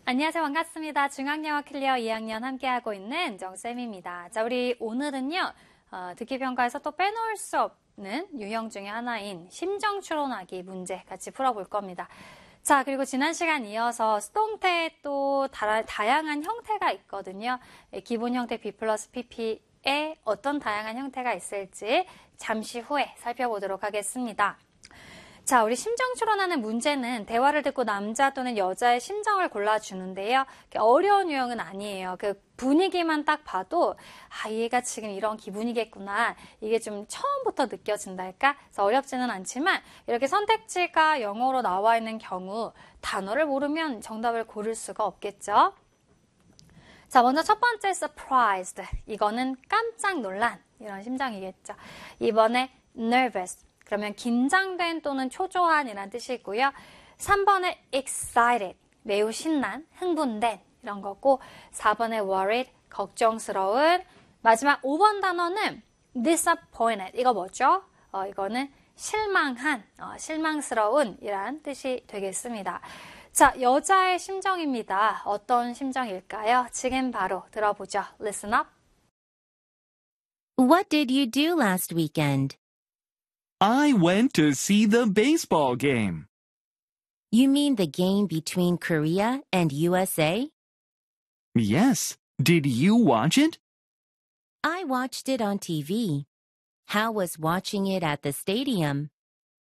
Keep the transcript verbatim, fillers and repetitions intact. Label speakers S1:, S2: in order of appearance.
S1: 안녕하세요. 반갑습니다. 중학영어 클리어 이 학년 함께하고 있는 정쌤입니다. 자, 우리 오늘은요, 어, 듣기 평가에서 또 빼놓을 수 없는 유형 중에 하나인 심정 추론하기 문제 같이 풀어볼 겁니다. 자, 그리고 지난 시간 이어서 수동태에 또 다, 다양한 형태가 있거든요. 기본 형태 B 플러스 피피에 어떤 다양한 형태가 있을지 잠시 후에 살펴보도록 하겠습니다. 자, 우리 심정 추론하는 문제는 대화를 듣고 남자 또는 여자의 심정을 골라주는데요. 어려운 유형은 아니에요. 그 분위기만 딱 봐도 아, 얘가 지금 이런 기분이겠구나. 이게 좀 처음부터 느껴진달까? 그래서 어렵지는 않지만 이렇게 선택지가 영어로 나와 있는 경우 단어를 모르면 정답을 고를 수가 없겠죠. 자, 먼저 첫 번째 surprised. 이거는 깜짝 놀란 이런 심정이겠죠. 이번에 nervous. 그러면 긴장된 또는 초조한이란 뜻이고요. 삼 번에 excited, 매우 신난, 흥분된 이런 거고 사 번에 worried, 걱정스러운 마지막 오 번 단어는 disappointed, 이거 뭐죠? 어, 이거는 실망한, 어, 실망스러운 이란 뜻이 되겠습니다. 자, 여자의 심정입니다. 어떤 심정일까요? 지금 바로 들어보죠. Listen up.
S2: What did you do last weekend?
S3: I went to see the baseball game.
S2: You mean the game between Korea and U S A?
S3: Yes. Did you watch it?
S2: I watched it on T V. How was watching it at the stadium?